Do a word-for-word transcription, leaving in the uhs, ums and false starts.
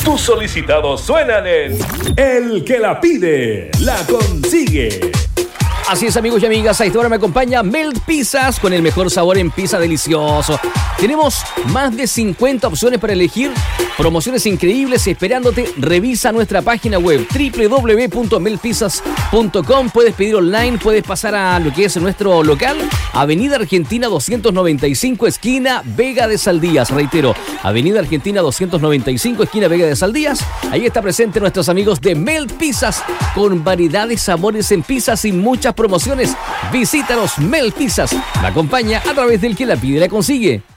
Tus solicitados suenan en El que la pide, la consigue. Así es, amigos y amigas, a esta hora me acompaña Melt Pizzas con el mejor sabor en pizza delicioso. Tenemos más de cincuenta opciones para elegir, promociones increíbles esperándote. Revisa nuestra página web doble u doble u doble u punto melt pizzas punto com. Puedes pedir online, puedes pasar a lo que es nuestro local, Avenida Argentina doscientos noventa y cinco, esquina Vega de Saldías. Reitero, Avenida Argentina doscientos noventa y cinco, esquina Vega de Saldías. Ahí está presente nuestros amigos de Melt Pizzas con variedad de sabores en pizzas y muchas promociones. Visítanos, Melt Pizzas. La acompaña a través del que la pide la consigue.